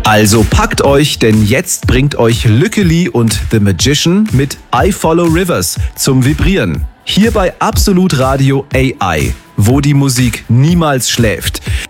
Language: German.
Also packt euch, denn jetzt bringt euch Lückeli und The Magician mit I Follow Rivers zum Vibrieren. Hier bei Absolut Radio AI, wo die Musik niemals schläft.